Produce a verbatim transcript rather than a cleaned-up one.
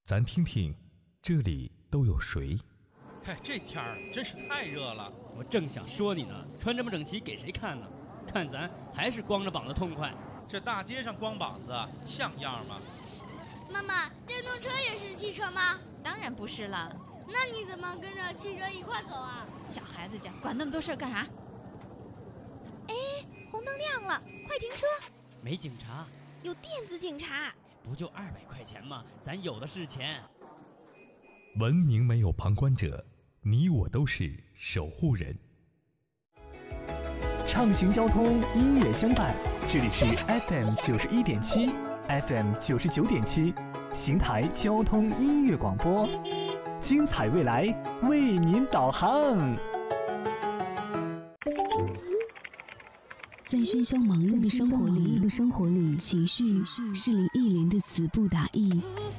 咱听听这里都有谁？ 嘿，这天儿真是太热了。 我正想说你呢，穿这么整齐给谁看呢？看咱还是光着膀子痛快。 这大街上光膀子像样吗？ 妈妈，电动车也是汽车吗？ 当然不是了。 那你怎么跟着汽车一块走啊？ 小孩子家管那么多事儿干啥？哎，红灯亮了，快停车！ 没警察， 有电子警察。 不就二百块钱吗？咱有的是钱。 文明没有旁观者，你我都是守护人。 畅行交通，音乐相伴，这里是 F M 九十一点七 ，F M 九十九点七，邢台交通音乐广播，精彩未来为您导航。 在喧嚣忙碌的生活里，情绪是林忆莲的词不达意。